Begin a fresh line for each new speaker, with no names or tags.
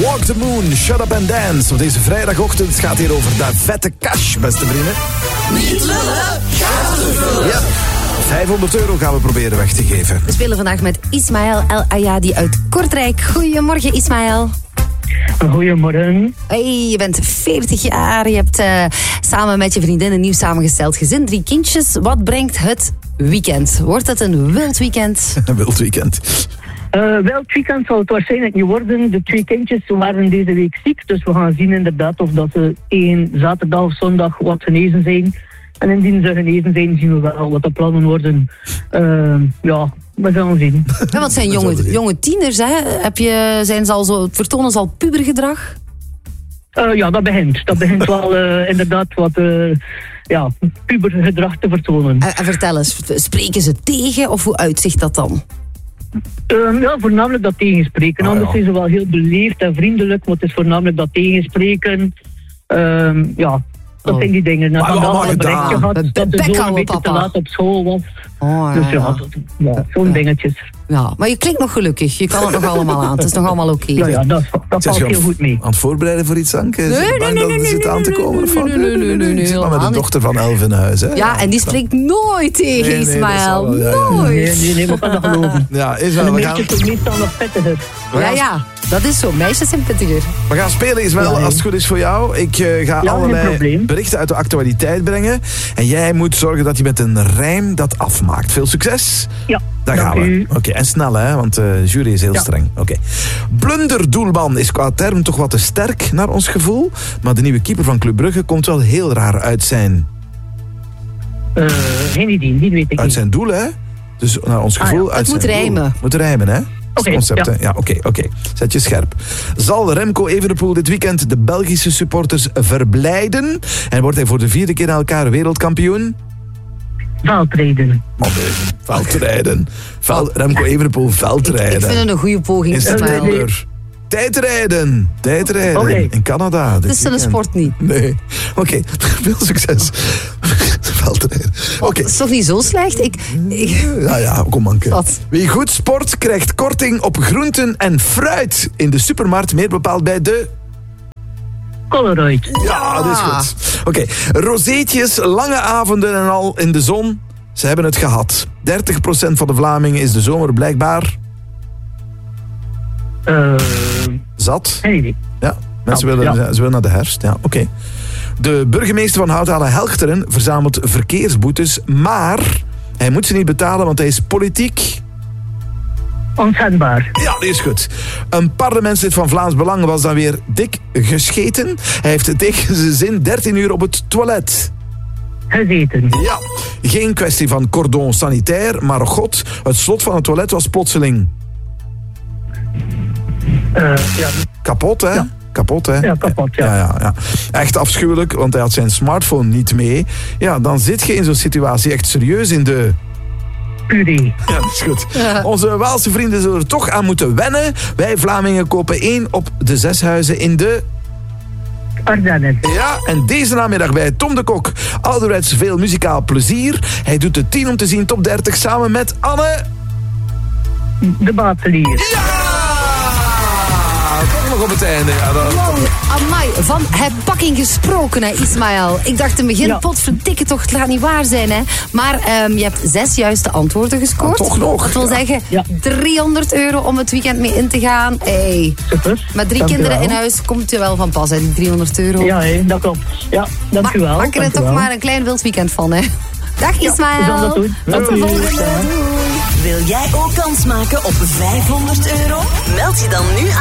Walk the Moon, Shut Up and Dance. Op deze vrijdagochtend gaat het hier over de vette cash, beste vrienden.
Niet lullen, gaan ze vullen.
Ja. €500 gaan we proberen weg te geven.
We spelen vandaag met Ismaël El Ayadi uit Kortrijk. Goedemorgen, Ismaël.
Goedemorgen.
Hey, je bent 40 jaar. Je hebt samen met je vriendin een nieuw samengesteld gezin. 3 kindjes. Wat brengt het weekend? Wordt het een wild weekend?
Een wild weekend.
Welk weekend zal het waarschijnlijk niet worden. De 2 kindjes waren deze week ziek. Dus we gaan zien inderdaad of dat ze 1 zaterdag of zondag wat genezen zijn. En indien ze genezen zijn, zien we wel wat de plannen worden. Ja, we gaan zien.
Ja, wat zijn jonge tieners, hè? Vertonen ze al pubergedrag?
Ja, dat begint. Dat begint wel inderdaad wat pubergedrag te vertonen.
En vertel eens, spreken ze tegen of hoe uitzicht dat dan?
Ja, voornamelijk dat tegenspreken. Anders zijn ze wel heel beleefd en vriendelijk, maar het is voornamelijk dat tegenspreken. Dat zijn die dingen.
Maar allemaal gedaan.
Dat de zoon een beetje te laat op school was. Dus zo'n dingetjes.
Ja, maar je klinkt nog gelukkig. Je kan het nog allemaal aan. Het is nog allemaal oké.
Ja, dat valt heel goed mee.
Aan het voorbereiden voor iets, Anke? Nee. Zit aan te komen?
Nee.
Zit maar met een dochter van 11 in huis, hè?
Ja, en die spreekt nooit tegen Ismaël. Nooit.
Nee, maar kan dat geloven.
Ja, is
wel.
wel.
De meisjes zijn meestal nog pittiger.
Ja. Dat is zo. Meisjes zijn pittiger.
We gaan spelen, Ismaël, als het goed is voor jou. Ik ga allerlei berichten uit de actualiteit brengen. En jij moet zorgen dat je met een rijm dat afmaakt. Veel succes.
Ja.
Daar gaan we. Oké, en snel, hè, want de jury is heel streng. Oké. Blunderdoelman is qua term toch wat te sterk naar ons gevoel. Maar de nieuwe keeper van Club Brugge komt wel heel raar uit zijn...
Geen idee, die weet ik niet.
Uit zijn doel, hè? Dus naar ons gevoel...
Het moet rijmen.
Moet rijmen, hè? Concept, hè? Ja, oké. Zet je scherp. Zal Remco Evenepoel dit weekend de Belgische supporters verblijden? En wordt hij voor de 4e keer na elkaar wereldkampioen?
Veldrijden.
Veldrijden. Remco Evenepoel, veldrijden.
Ik vind het een goede poging.
Tijdrijden. Okay. In Canada.
Het is een sport niet.
Nee. Oké. Veel succes. Veldrijden. Oké.
Dat is toch niet zo slecht?
Ja, kom Anke.
Wat?
Wie goed sport krijgt korting op groenten en fruit in de supermarkt, meer bepaald bij de...
Colruyt.
Ja, dat is goed. Oké. Rozeetjes, lange avonden en al in de zon. Ze hebben het gehad. 30% van de Vlamingen is de zomer blijkbaar... Zat?
Nee.
Ja, mensen willen naar de herfst. Ja, oké. De burgemeester van Houthalen Helchteren verzamelt verkeersboetes, maar hij moet ze niet betalen, want hij is politiek...
Onschendbaar.
Ja, die is goed. Een parlementslid van Vlaams Belang was dan weer dik gescheten. Hij heeft tegen zijn zin 13 uur op het toilet
gezeten.
Ja, geen kwestie van cordon sanitair, maar god, het slot van het toilet was plotseling... kapot, hè?
Ja.
Kapot, hè?
Ja, kapot, ja.
Ja. Echt afschuwelijk, want hij had zijn smartphone niet mee. Ja, dan zit je in zo'n situatie echt serieus in de...
Puree.
Ja, dat is goed. Ja. Onze Waalse vrienden zullen er toch aan moeten wennen. Wij Vlamingen kopen 1 op de 6 huizen in de...
Ardennen.
Ja, en deze namiddag bij Tom de Kok. Ouderwets veel muzikaal plezier. Hij doet de 10 om te zien top 30 samen met Anne...
De Batelier.
Ja! Toch nog op het einde. Ja,
wow, amai, van herbakking gesproken, hè, Ismaël. Ik dacht in het begin, potverdikke toch, het gaat niet waar zijn, hè. Maar je hebt 6 juiste antwoorden gescoord.
Toch nog.
Dat wil zeggen, €300 om het weekend mee in te gaan. Hey.
Super.
Met 3 kinderen in huis komt je wel van pas, hè, die €300.
Ja, dat klopt. Ja, dank u wel.
Maak er toch maar een klein wild weekend van, hè. Dag Ismaël.
Tot
de volgende.
Wil jij ook kans maken op €500? Meld je dan nu aan.